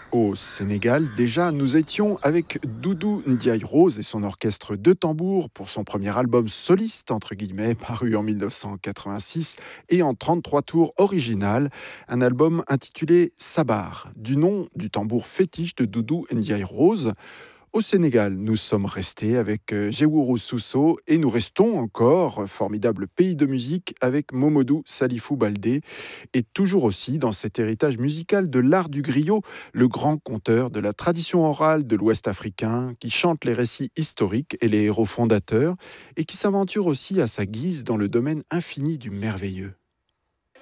Au Sénégal, déjà, nous étions avec Doudou Ndiaye Rose et son orchestre de tambour pour son premier album soliste, entre guillemets, paru en 1986 et en 33 tours original, un album intitulé Sabar, du nom du tambour fétiche de Doudou Ndiaye Rose. Au Sénégal, nous sommes restés avec Géourou Sousso et nous restons encore, formidable pays de musique, avec Momodou Salifou Baldé. Et toujours aussi dans cet héritage musical de l'art du griot, le grand conteur de la tradition orale de l'Ouest africain, qui chante les récits historiques et les héros fondateurs, et qui s'aventure aussi à sa guise dans le domaine infini du merveilleux.